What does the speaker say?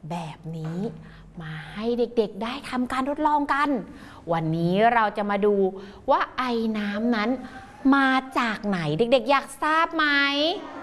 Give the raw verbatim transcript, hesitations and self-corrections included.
แบบนี้มาให้เด็กๆได้ทำการทดลองกันวันนี้เราจะมาดูว่าไอน้ำนั้นมาจากไหนเด็กๆอยากทราบไหม